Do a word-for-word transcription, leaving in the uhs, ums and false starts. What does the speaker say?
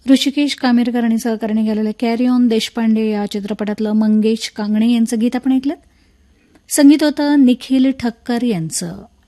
ऋषिकेश कामेरकर आणि सहकार्याने गेलेल्या कॅरी ऑन देशपांडे या चित्रपटातलं मंगेश कांगणे यांचं गीत आपण ऐकलं. संगीत होतं निखिल ठक्कर यांचं.